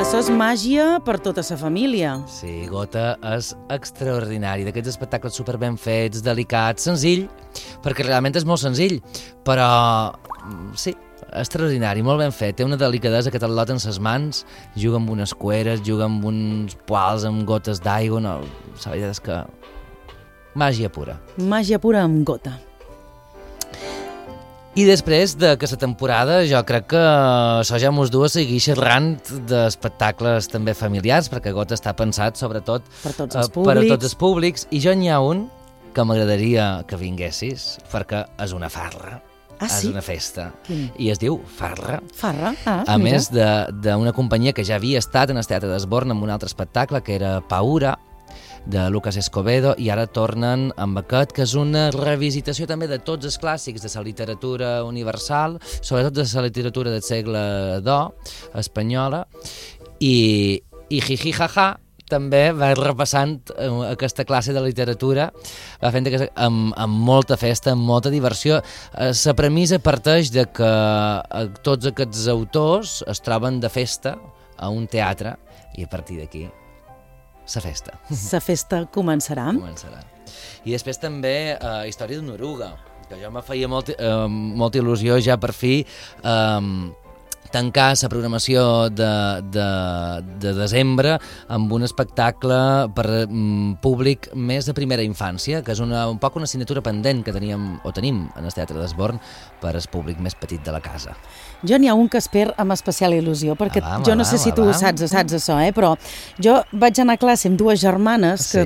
Això és màgia per tota la família. Sí, Gota és extraordinari, d'aquests espectacles super ben fets, delicats, senzill, perquè realment és molt senzill, però sí, extraordinari, molt ben fet. Té una delicadesa que te'l lot en ses mans, juga amb unes cueres, juga amb uns poals, amb gotes d'aigua, no, la veritat és que màgia pura. Màgia pura amb Gota. I després de que la temporada jo crec que això ja mos du a seguir xerrant d'espectacles també familiars, perquè Gota està pensat sobretot Per tots els per a públics. tots els públics, i jo n'hi ha un que m'agradaria que vinguessis, perquè és una farra, és sí? una festa, Quin? i es diu Farra. Farra? A mira. més d'una companyia que ja havia estat en el Teatre d'Esborn amb un altre espectacle, que era Paura, de Lucas Escobedo, i ara tornen amb aquest, que és una revisitació també de tots els clàssics de la literatura universal, sobretot de la literatura del segle II, espanyola, i Jiji Jaja també va repassant aquesta classe de literatura, va fent amb molta festa, amb molta diversió. La premissa parteix de que tots aquests autors es troben de festa a un teatre, i a partir d'aquí la festa. La festa començarà. I després també Història d'una oruga, que jo me feia molta il·lusió ja per fi tancar la programació de desembre amb un espectacle per públic més de primera infància, que és un poc una assignatura pendent que tenim en el Teatre d'Esborn per al públic més petit de la casa. Jo n'hi ha un que espero amb especial il·lusió, perquè jo no sé si tu saps això, però jo vaig anar a classe amb dues germanes que